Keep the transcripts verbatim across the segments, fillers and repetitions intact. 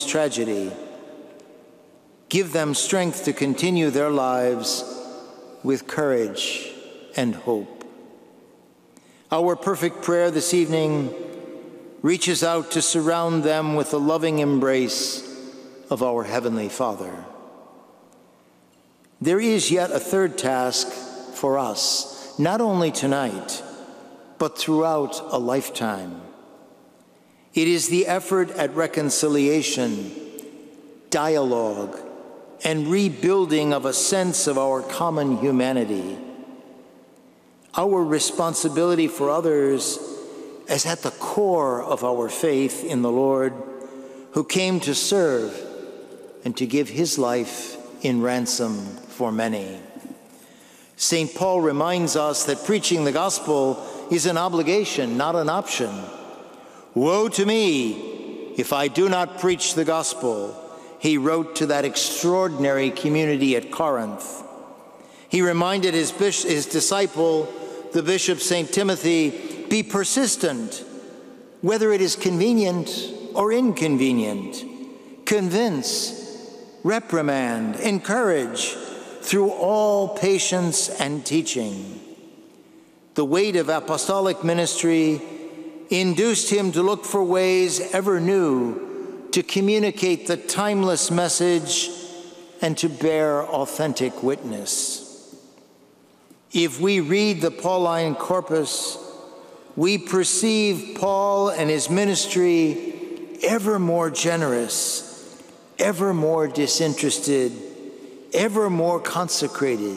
tragedy. Give them strength to continue their lives with courage and hope. Our perfect prayer this evening reaches out to surround them with the loving embrace of our Heavenly Father. There is yet a third task for us, not only tonight, but throughout a lifetime. It is the effort at reconciliation, dialogue, and rebuilding of a sense of our common humanity. Our responsibility for others is at the core of our faith in the Lord, who came to serve and to give his life in ransom for many. Saint Paul reminds us that preaching the gospel is an obligation, not an option. Woe to me if I do not preach the gospel, he wrote to that extraordinary community at Corinth. He reminded his, his disciple, the Bishop Saint Timothy, be persistent, whether it is convenient or inconvenient. Convince, reprimand, encourage through all patience and teaching. The weight of apostolic ministry induced him to look for ways ever new to communicate the timeless message and to bear authentic witness. If we read the Pauline corpus, we perceive Paul and his ministry ever more generous, ever more disinterested, ever more consecrated.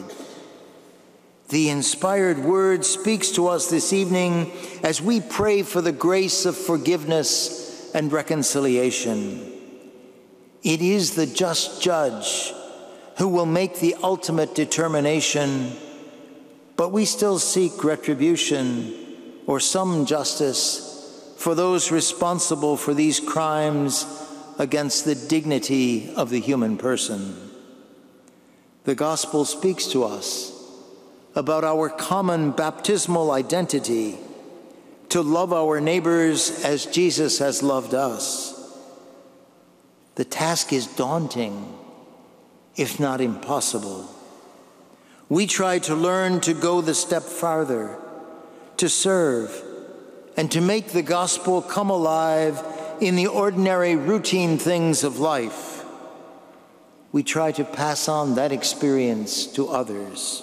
The inspired word speaks to us this evening as we pray for the grace of forgiveness and reconciliation. It is the just judge who will make the ultimate determination, but we still seek retribution or some justice for those responsible for these crimes against the dignity of the human person. The gospel speaks to us about our common baptismal identity, to love our neighbors as Jesus has loved us. The task is daunting, if not impossible. We try to learn to go the step farther, to serve, and to make the gospel come alive in the ordinary routine things of life. We try to pass on that experience to others.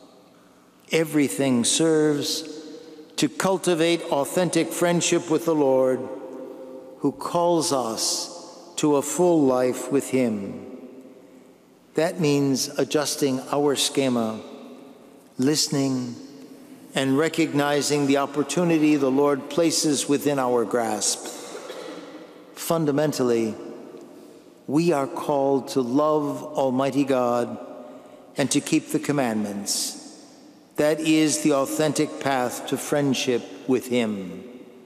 Everything serves to cultivate authentic friendship with the Lord, who calls us to a full life with him. That means adjusting our schema, listening, and recognizing the opportunity the Lord places within our grasp. Fundamentally, we are called to love Almighty God and to keep the commandments. That is the authentic path to friendship with him.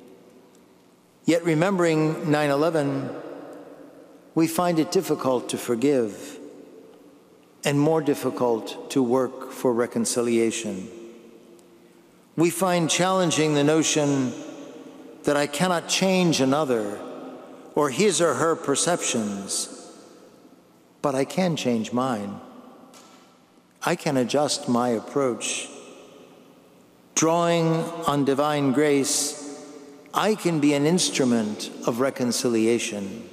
Yet remembering nine eleven, we find it difficult to forgive and more difficult to work for reconciliation. We find challenging the notion that I cannot change another or his or her perceptions, but I can change mine. I can adjust my approach. Drawing on divine grace, I can be an instrument of reconciliation.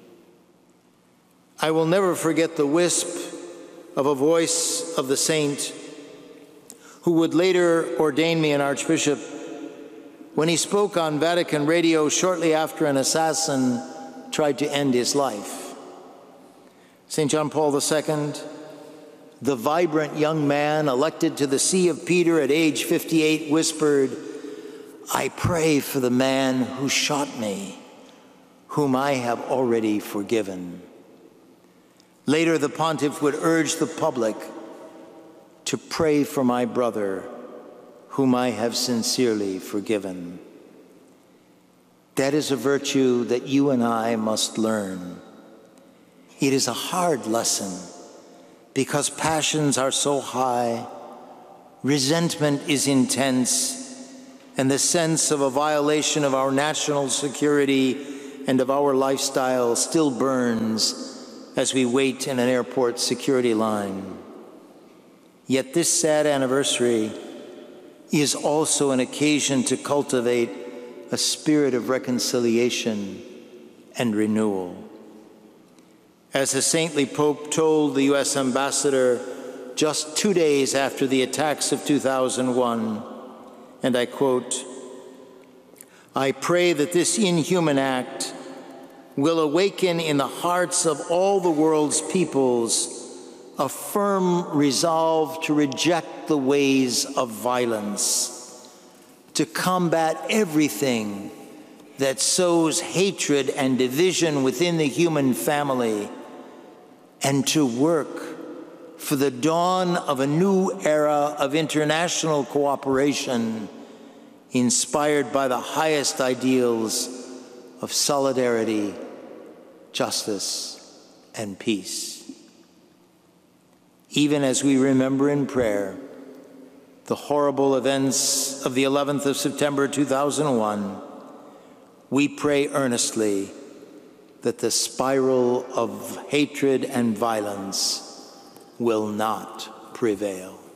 I will never forget the wisp of a voice of the saint who would later ordain me an archbishop when he spoke on Vatican radio shortly after an assassin tried to end his life. Saint John Paul the Second, the vibrant young man elected to the See of Peter at age fifty-eight, whispered, "I pray for the man who shot me, whom I have already forgiven." Later, the pontiff would urge the public to pray for my brother, whom I have sincerely forgiven. That is a virtue that you and I must learn. It is a hard lesson, because passions are so high, resentment is intense, and the sense of a violation of our national security and of our lifestyle still burns as we wait in an airport security line. Yet this sad anniversary is also an occasion to cultivate a spirit of reconciliation and renewal. As the saintly Pope told the U S ambassador just two days after the attacks of two thousand one, and I quote, "I pray that this inhuman act will awaken in the hearts of all the world's peoples a firm resolve to reject the ways of violence, to combat everything that sows hatred and division within the human family, and to work for the dawn of a new era of international cooperation inspired by the highest ideals of solidarity, justice, and peace." Even as we remember in prayer the horrible events of the eleventh of September two thousand one, we pray earnestly that the spiral of hatred and violence will not prevail.